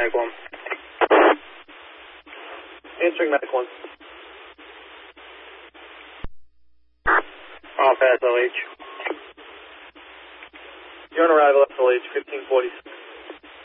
Medic 1. Answering Medic 1. On pass LH. You're on arrival SLH 1540.